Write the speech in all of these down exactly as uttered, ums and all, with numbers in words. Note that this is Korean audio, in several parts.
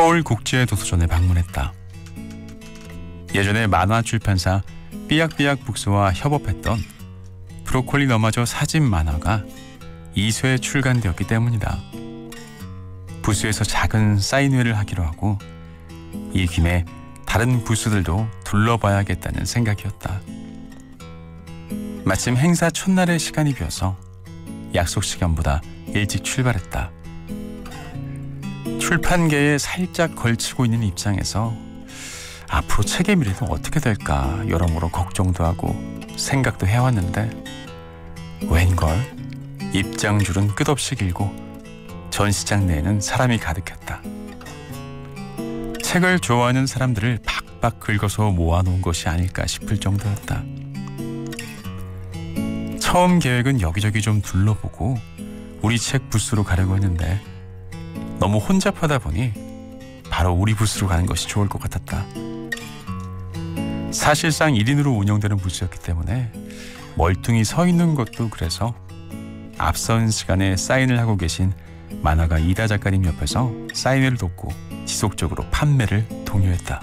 서울국제도서전에 방문했다. 예전에 만화출판사 삐약삐약 북스와 협업했던 브로콜리 너마저 사진 만화가 이 쇄에 출간되었기 때문이다. 부스에서 작은 사인회를 하기로 하고 이 김에 다른 부스들도 둘러봐야겠다는 생각이었다. 마침 행사 첫날의 시간이 비어서 약속 시간보다 일찍 출발했다. 출판계에 살짝 걸치고 있는 입장에서 앞으로 책의 미래는 어떻게 될까 여러모로 걱정도 하고 생각도 해왔는데 웬걸 입장줄은 끝없이 길고 전시장 내에는 사람이 가득했다. 책을 좋아하는 사람들을 박박 긁어서 모아놓은 것이 아닐까 싶을 정도였다. 처음 계획은 여기저기 좀 둘러보고 우리 책 부스로 가려고 했는데 너무 혼잡하다 보니 바로 우리 부스로 가는 것이 좋을 것 같았다. 사실상 일 인으로 운영되는 부스였기 때문에 멀뚱히 서 있는 것도 그래서 앞선 시간에 사인을 하고 계신 만화가 이다 작가님 옆에서 사인회를 돕고 지속적으로 판매를 독려했다.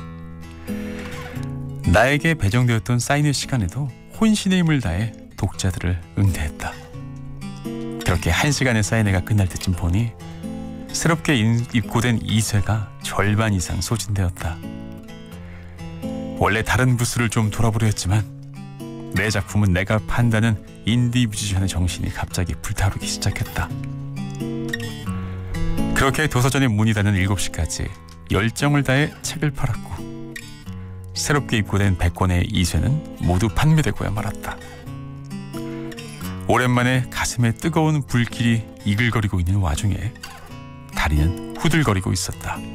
나에게 배정되었던 사인회 시간에도 혼신의 힘을 다해 독자들을 응대했다. 그렇게 한 시간의 사인회가 끝날 때쯤 보니 새롭게 입고된 이 쇄가 절반 이상 소진되었다. 원래 다른 부스를 좀 돌아보려 했지만 내 작품은 내가 판다는 인디 뮤지션의 정신이 갑자기 불타오르기 시작했다. 그렇게 도서전에 문이 닫는 일곱 시까지 열정을 다해 책을 팔았고 새롭게 입고된 백 권의 이 쇄는 모두 판매되고야 말았다. 오랜만에 가슴에 뜨거운 불길이 이글거리고 있는 와중에 다리는 후들거리고 있었다.